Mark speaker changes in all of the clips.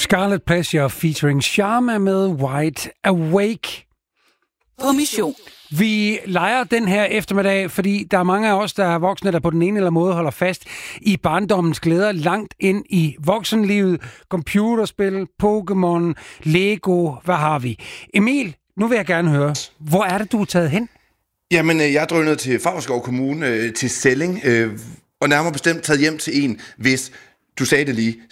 Speaker 1: Scarlet Pleasure featuring Sharma med Wide Awake.
Speaker 2: På mission.
Speaker 1: Vi leger den her eftermiddag, fordi der er mange af os, der er voksne, der på den ene eller anden måde holder fast i barndommens glæder langt ind i voksenlivet. Computerspil, Pokémon, Lego, hvad har vi? Emil, nu vil jeg gerne høre, hvor er det, du er taget hen?
Speaker 3: Jamen, jeg er drønet til Favrskov Kommune, til Selling, og nærmere bestemt taget hjem til en, hvis... Du sagde det lige.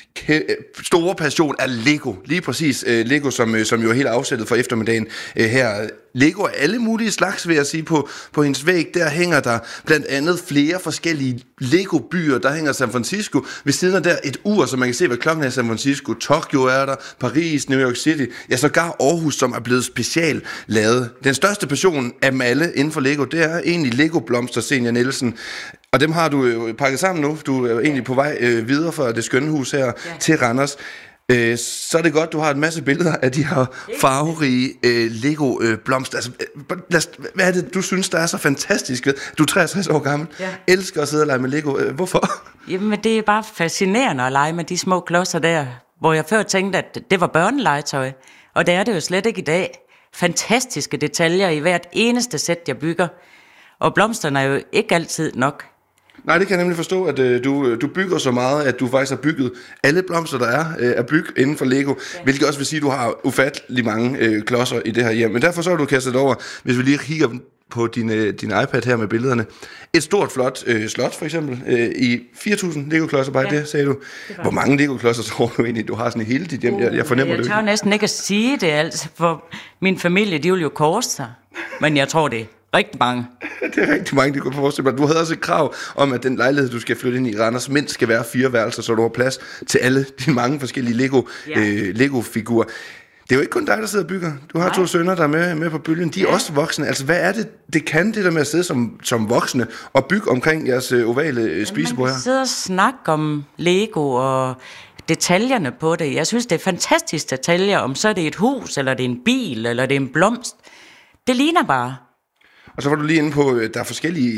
Speaker 3: Store passion er Lego. Lige præcis Lego, som jo er helt afsættet for eftermiddagen her. Lego er alle mulige slags, vil jeg sige. På hendes væg, der hænger der blandt andet flere forskellige Lego-byer. Der hænger San Francisco. Ved siden af der et ur, så man kan se, hvad klokken er i San Francisco. Tokyo er der, Paris, New York City. Ja, sågar Aarhus, som er blevet specielt lavet. Den største passion af dem alle inden for Lego, det er egentlig Lego-blomster, Senior Nielsen. Og dem har du jo pakket sammen nu. Du er jo egentlig på vej videre fra det skønne hus her til Randers. Så er det godt, du har en masse billeder af de her farverige Lego-blomster. Altså, hvad er det, du synes, der er så fantastisk ved? Du er 63 år gammel. Elsker at sidde og lege med Lego. Hvorfor?
Speaker 2: Jamen, det er bare fascinerende at lege med de små klodser der, hvor jeg før tænkte, at det var børnelegetøj. Og det er det jo slet ikke i dag. Fantastiske detaljer i hvert eneste sæt, jeg bygger. Og blomsterne er jo ikke altid nok.
Speaker 3: Nej, det kan jeg nemlig forstå, at du bygger så meget, at du faktisk har bygget alle blomster, der er bygget inden for Lego, hvilket også vil sige, at du har ufattelig mange klodser i det her hjem. Men derfor så har du kastet over, hvis vi lige kigger på din iPad her med billederne. Et stort, flot slot, for eksempel, i 4.000 Lego-klodser, bare det, sagde du. Hvor mange Lego-klodser tror du egentlig, du har sådan i hele dit hjem? Jeg fornemmer det ikke.
Speaker 2: Jeg tør næsten ikke at sige det, altså, for min familie, de vil jo korse sig. Men jeg tror, det er rigtig mange.
Speaker 3: Det er rigtig mange, de kunne forestille mig. Du havde også et krav om, at den lejlighed, du skal flytte ind i Randers, mindst skal være 4 værelser, så du har plads til alle de mange forskellige Lego-figurer. Det er jo ikke kun dig, der sidder og bygger. Du har 2 sønner, der er med på bølgen. De er også voksne. Altså, hvad er det kan det der med at sidde som voksne og bygge omkring jeres ovale spisebord her?
Speaker 2: Man sidder og snakke om Lego og detaljerne på det. Jeg synes, det er fantastisk detaljer, om så er det et hus, eller det er en bil, eller det er en blomst. Det ligner bare.
Speaker 3: Og så var du lige inde på, at der er forskellige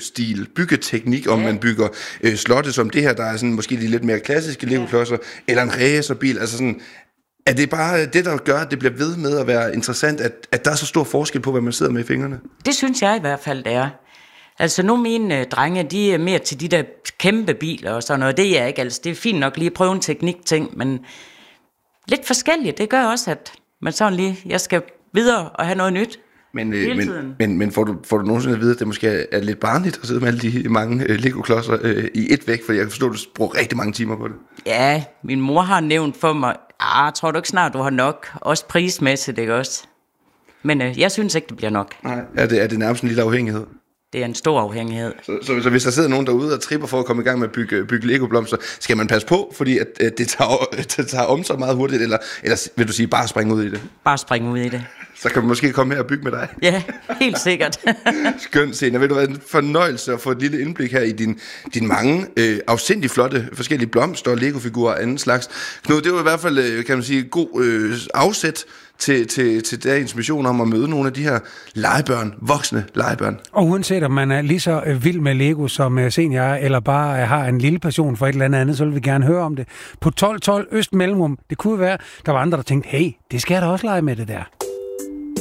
Speaker 3: byggeteknik, om man bygger slotte som det her, der er sådan måske de lidt mere klassiske Lego-klodser, eller en racerbil, altså sådan. Er det bare det, der gør, at det bliver ved med at være interessant, at der er så stor forskel på, hvad man sidder med i fingrene?
Speaker 2: Det synes jeg i hvert fald, det er. Altså nu mine drenge, de er mere til de der kæmpe biler og sådan noget. Det er jeg ikke, altså det er fint nok lige at prøve en teknikting, men lidt forskelligt, det gør også, at man sådan lige, jeg skal videre og have noget nyt.
Speaker 3: Men får du nogensinde at vide, at det måske er lidt barnligt at sidde med alle de mange Lego-klodser i et væk? For jeg kan forstå, at du bruger rigtig mange timer på det.
Speaker 2: Ja, min mor har nævnt for mig, tror du ikke snart, du har nok? Også prismæssigt, ikke også? Men jeg synes ikke, det bliver nok.
Speaker 3: Nej, er det nærmest en lille afhængighed?
Speaker 2: Det er en stor afhængighed.
Speaker 3: Så hvis der sidder nogen derude og tripper for at komme i gang med at bygge Lego-blomster, skal man passe på, fordi at det tager om så meget hurtigt, eller vil du sige, bare springe ud i det?
Speaker 2: Bare springe ud i det.
Speaker 3: Så kan man måske komme her og bygge med dig.
Speaker 2: Ja, helt sikkert.
Speaker 3: Skønt, Sena. Vil du være en fornøjelse at få et lille indblik her i din mange afsindig flotte forskellige blomster og Lego-figurer og anden slags. Knud, det var i hvert fald, kan man sige, god afsæt til dagens mission om at møde nogle af de her legebørn, voksne legebørn.
Speaker 1: Og uanset om man er lige så vild med Lego som senior er, eller bare har en lille passion for et eller andet, så vil vi gerne høre om det. På 1212 Øst Mellemrum, det kunne være, der var andre, der tænkte, hey, det skal jeg da også lege med det der.